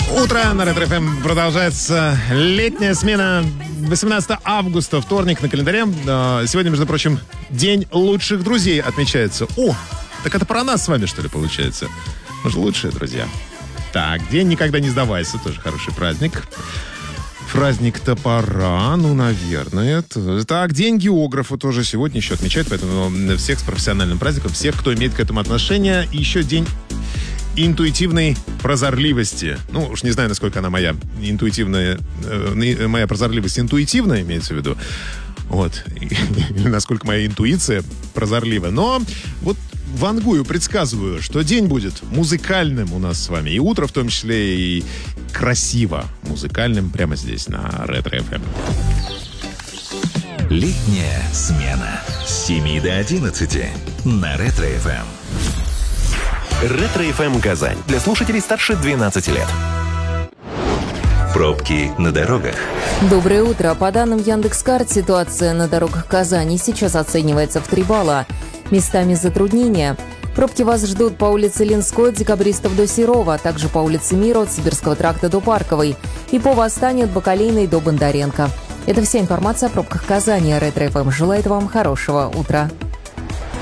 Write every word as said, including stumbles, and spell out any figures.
Утро на Ретро-ФМ продолжается. Летняя смена. восемнадцатого августа, вторник на календаре. Сегодня, между прочим, День лучших друзей отмечается. О, так это про нас с вами, что ли, получается? Мы же лучшие друзья. Так, День никогда не сдавайся. Тоже хороший праздник. Праздник топора, ну, наверное. Так, День географа тоже сегодня еще отмечают. Поэтому всех с профессиональным праздником. Всех, кто имеет к этому отношение. И еще День интуитивной прозорливости. Ну, уж не знаю, насколько она моя интуитивная, э, моя прозорливость интуитивная, имеется в виду. Вот. Или насколько моя интуиция прозорлива. Но вот вангую, предсказываю, что день будет музыкальным у нас с вами. И утро в том числе, и красиво музыкальным прямо здесь, на Ретро-ФМ. Летняя смена с семи до одиннадцати на Ретро-ФМ. Ретро-ФМ Казань. Для слушателей старше двенадцати лет. Пробки на дорогах. Доброе утро. По данным Яндекс.Карт, ситуация на дорогах Казани сейчас оценивается в три балла. Местами затруднения. Пробки вас ждут по улице Ленской от Декабристов до Серова, а также по улице Мира от Сибирского тракта до Парковой и по Восстанию от Бакалейной до Бондаренко. Это вся информация о пробках Казани. Ретро-ФМ желает вам хорошего утра.